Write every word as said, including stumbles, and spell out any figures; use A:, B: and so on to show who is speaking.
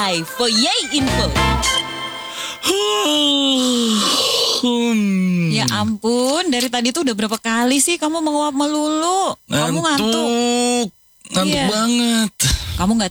A: Hai for Yay Info.
B: Hmm.
A: Ya ampun, dari tadi tuh udah berapa kali sih kamu menguap melulu? Kamu ngantuk.
B: Ngantuk. Ngantuk
A: Iya.
B: banget.
A: Kamu nggak